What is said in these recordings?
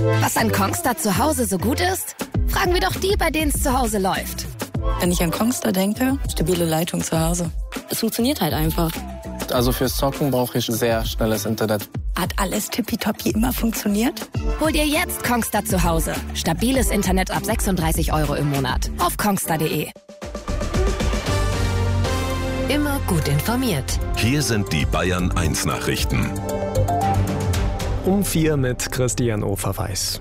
Was an Kongstar zu Hause so gut ist? Fragen wir doch die, bei denen es zu Hause läuft. Wenn ich an Kongstar denke, stabile Leitung zu Hause. Es funktioniert halt einfach. Also fürs Zocken brauche ich sehr schnelles Internet. Hat alles tippitoppi immer funktioniert? Hol dir jetzt Kongstar zu Hause. Stabiles Internet ab 36 € im Monat. Auf kongstar.de. Immer gut informiert. Hier sind die Bayern 1 Nachrichten. Um 4 mit Christian Oferweis.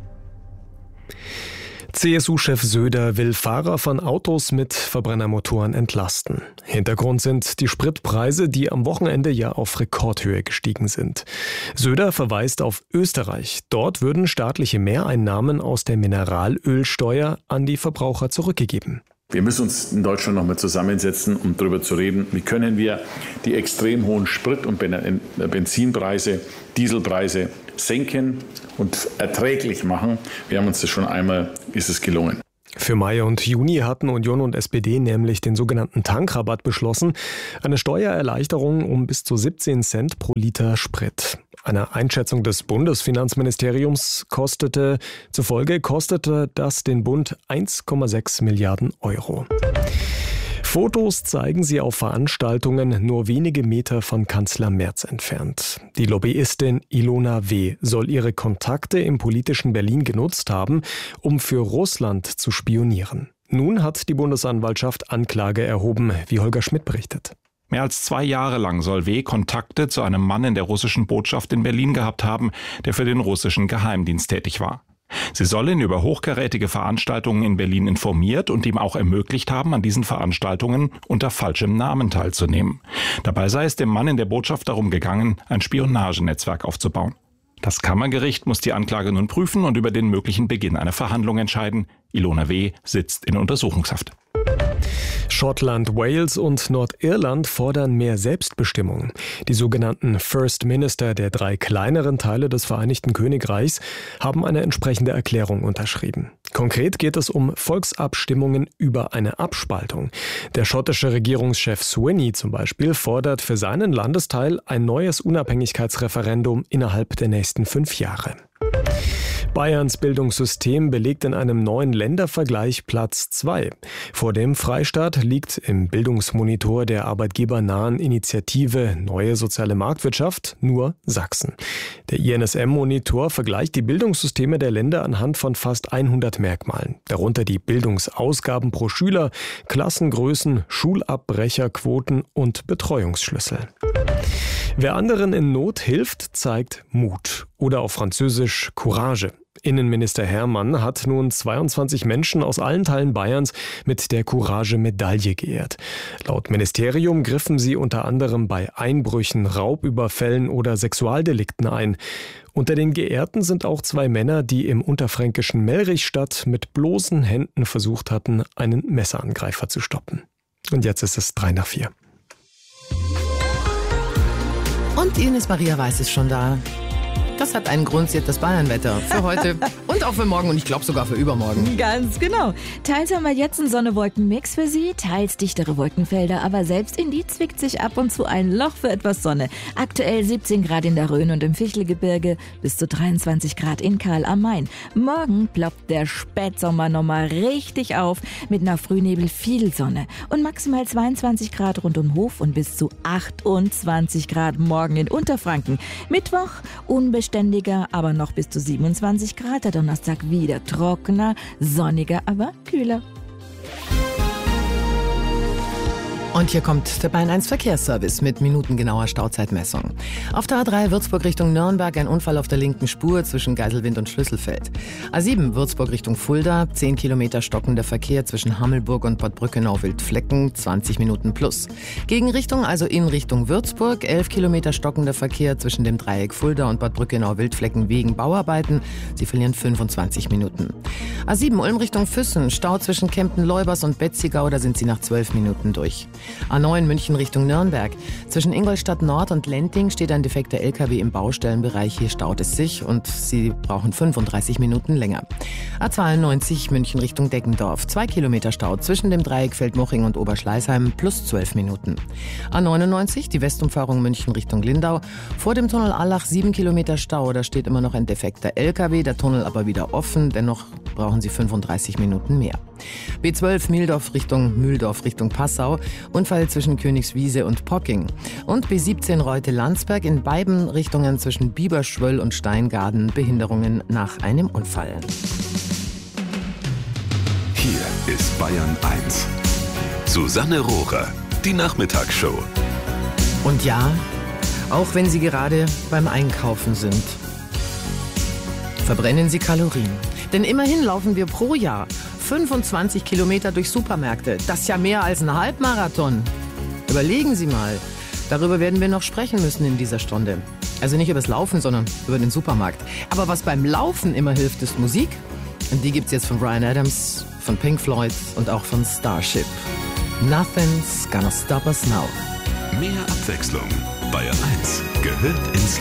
CSU-Chef Söder will Fahrer von Autos mit Verbrennermotoren entlasten. Hintergrund sind die Spritpreise, die am Wochenende ja auf Rekordhöhe gestiegen sind. Söder verweist auf Österreich. Dort würden staatliche Mehreinnahmen aus der Mineralölsteuer an die Verbraucher zurückgegeben. Wir müssen uns in Deutschland noch mal zusammensetzen, um darüber zu reden, wie können wir die extrem hohen Sprit- und Benzinpreise, Dieselpreise senken und erträglich machen. Wir haben uns das schon einmal, ist es gelungen. Für Mai und Juni hatten Union und SPD nämlich den sogenannten Tankrabatt beschlossen, eine Steuererleichterung um bis zu 17 Cent pro Liter Sprit. Einer Einschätzung des Bundesfinanzministeriums zufolge kostete das den Bund 1,6 Milliarden Euro. Fotos zeigen sie auf Veranstaltungen nur wenige Meter von Kanzler Merz entfernt. Die Lobbyistin Ilona W. soll ihre Kontakte im politischen Berlin genutzt haben, um für Russland zu spionieren. Nun hat die Bundesanwaltschaft Anklage erhoben, wie Holger Schmidt berichtet. Mehr als 2 Jahre lang soll W. Kontakte zu einem Mann in der russischen Botschaft in Berlin gehabt haben, der für den russischen Geheimdienst tätig war. Sie soll ihn über hochkarätige Veranstaltungen in Berlin informiert und ihm auch ermöglicht haben, an diesen Veranstaltungen unter falschem Namen teilzunehmen. Dabei sei es dem Mann in der Botschaft darum gegangen, ein Spionagenetzwerk aufzubauen. Das Kammergericht muss die Anklage nun prüfen und über den möglichen Beginn einer Verhandlung entscheiden. Ilona W. sitzt in Untersuchungshaft. Schottland, Wales und Nordirland fordern mehr Selbstbestimmung. Die sogenannten First Minister der 3 kleineren Teile des Vereinigten Königreichs haben eine entsprechende Erklärung unterschrieben. Konkret geht es um Volksabstimmungen über eine Abspaltung. Der schottische Regierungschef Swinney zum Beispiel fordert für seinen Landesteil ein neues Unabhängigkeitsreferendum innerhalb der nächsten 5 Jahre. Bayerns Bildungssystem belegt in einem neuen Ländervergleich Platz 2. Vor dem Freistaat liegt im Bildungsmonitor der arbeitgebernahen Initiative Neue Soziale Marktwirtschaft nur Sachsen. Der INSM-Monitor vergleicht die Bildungssysteme der Länder anhand von fast 100 Merkmalen, darunter die Bildungsausgaben pro Schüler, Klassengrößen, Schulabbrecherquoten und Betreuungsschlüssel. Wer anderen in Not hilft, zeigt Mut oder auf Französisch Courage. Innenminister Hermann hat nun 22 Menschen aus allen Teilen Bayerns mit der Courage-Medaille geehrt. Laut Ministerium griffen sie unter anderem bei Einbrüchen, Raubüberfällen oder Sexualdelikten ein. Unter den Geehrten sind auch 2 Männer, die im unterfränkischen Melrichstadt mit bloßen Händen versucht hatten, einen Messerangreifer zu stoppen. Und jetzt ist es 3:04. Und Ines Maria Weiß ist schon da. Das hat einen Grund, sie hat das Bayernwetter für heute und auch für morgen und ich glaube sogar für übermorgen. Ganz genau. Teils haben wir jetzt einen Sonne-Wolken-Mix für Sie, teils dichtere Wolkenfelder, aber selbst in die zwickt sich ab und zu ein Loch für etwas Sonne. Aktuell 17 Grad in der Rhön und im Fichtelgebirge, bis zu 23 Grad in Karl am Main. Morgen ploppt der Spätsommer nochmal richtig auf mit einer Frühnebel viel Sonne und maximal 22 Grad rund um Hof und bis zu 28 Grad morgen in Unterfranken. Mittwoch unbeständiger, aber noch bis zu 27 Grad. Der Donnerstag wieder trockener, sonniger, aber kühler. Und hier kommt der Bayern 1 Verkehrsservice mit minutengenauer Stauzeitmessung. Auf der A3 Würzburg Richtung Nürnberg ein Unfall auf der linken Spur zwischen Geiselwind und Schlüsselfeld. A7 Würzburg Richtung Fulda, 10 Kilometer stockender Verkehr zwischen Hammelburg und Bad Brückenau-Wildflecken, 20 Minuten plus. Gegenrichtung, also in Richtung Würzburg, 11 Kilometer stockender Verkehr zwischen dem Dreieck Fulda und Bad Brückenau-Wildflecken wegen Bauarbeiten. Sie verlieren 25 Minuten. A7 Ulm Richtung Füssen, Stau zwischen Kempten-Leubers und Betzigau, da sind Sie nach 12 Minuten durch. A9 München Richtung Nürnberg. Zwischen Ingolstadt Nord und Lenting steht ein defekter LKW im Baustellenbereich. Hier staut es sich und Sie brauchen 35 Minuten länger. A92 München Richtung Deggendorf. 2 Kilometer Stau zwischen dem Dreieck Feldmoching und Oberschleißheim plus 12 Minuten. A99 die Westumfahrung München Richtung Lindau. Vor dem Tunnel Allach 7 Kilometer Stau. Da steht immer noch ein defekter LKW, der Tunnel aber wieder offen. Dennoch brauchen Sie 35 Minuten mehr. B12 Mühldorf Richtung Passau. Unfall zwischen Königswiese und Pocking. Und B17 Reute-Landsberg in beiden Richtungen zwischen Bieberschwöll und Steingaden. Behinderungen nach einem Unfall. Hier ist Bayern 1. Susanne Rohrer, die Nachmittagsshow. Und ja, auch wenn Sie gerade beim Einkaufen sind, verbrennen Sie Kalorien. Denn immerhin laufen wir pro Jahr 25 Kilometer durch Supermärkte. Das ist ja mehr als ein Halbmarathon. Überlegen Sie mal. Darüber werden wir noch sprechen müssen in dieser Stunde. Also nicht über das Laufen, sondern über den Supermarkt. Aber was beim Laufen immer hilft, ist Musik. Und die gibt's jetzt von Bryan Adams, von Pink Floyd und auch von Starship. Nothing's gonna stop us now. Mehr Abwechslung. Bayern 1 gehört ins